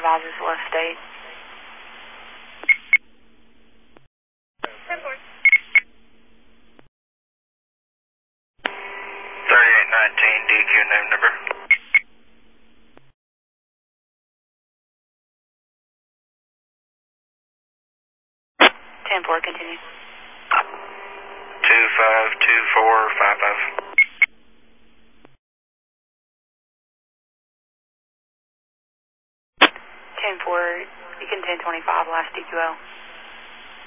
advisors left state. 3819 DQ name number. 10-4, continue. 252455. 10-4, you can 1025, last DQL.